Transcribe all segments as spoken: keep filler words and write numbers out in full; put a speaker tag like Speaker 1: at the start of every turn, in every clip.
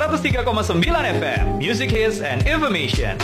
Speaker 1: seratus tiga koma sembilan F M, Music Hits and Information.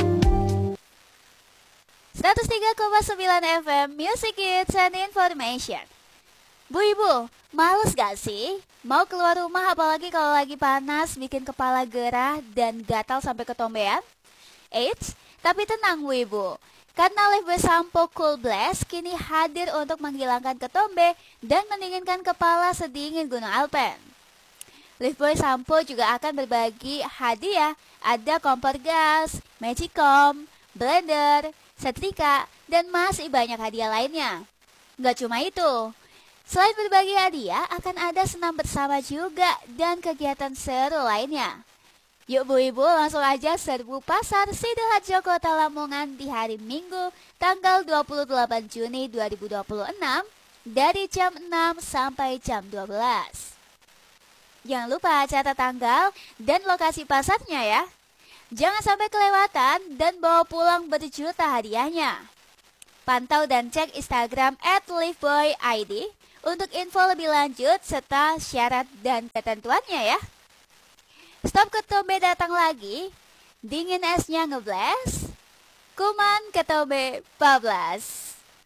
Speaker 2: seratus tiga koma sembilan F M, Music Hits and Information. Bu Ibu, males gak sih? Mau keluar rumah apalagi kalau lagi panas, bikin kepala gerah dan gatal sampai ketombean? Eits, tapi tenang Bu Ibu, karena Lifebuoy Sampo Cool Blast kini hadir untuk menghilangkan ketombe dan mendinginkan kepala sedingin Gunung Alpen. Lifebuoy Sampo juga akan berbagi hadiah, ada kompor gas, magicom, blender, setrika, dan masih banyak hadiah lainnya. Gak cuma itu, selain berbagi hadiah, akan ada senam bersama juga dan kegiatan seru lainnya. Yuk Bu Ibu, langsung aja serbu Pasar Sidoarjo Kota Lamongan di hari Minggu tanggal dua puluh delapan Juni dua ribu dua puluh enam dari jam enam sampai jam dua belas. Jangan lupa catat tanggal dan lokasi pasarnya ya. Jangan sampai kelewatan dan bawa pulang berjuta hadiahnya. Pantau dan cek Instagram at lifebuoy dot I D untuk info lebih lanjut serta syarat dan ketentuannya ya. Stop ketombe datang lagi, dingin esnya ngeblast, kuman ketombe bablas.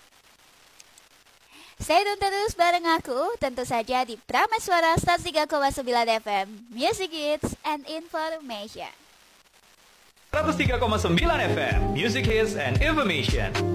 Speaker 2: Stay tune terus bareng aku, tentu saja di Prameswara seratus tiga koma sembilan F M, Music Hits and Information.
Speaker 1: seratus tiga koma sembilan F M, Music Hits and Information.